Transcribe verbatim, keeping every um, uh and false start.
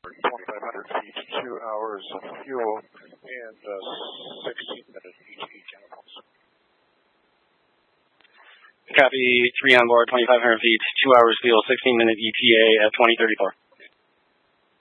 twenty-five hundred feet, two hours of fuel, and uh, sixteen minute E T A chemicals. Copy, three on board, twenty-five hundred feet, two hours fuel, sixteen minute E T A at twenty thirty-four.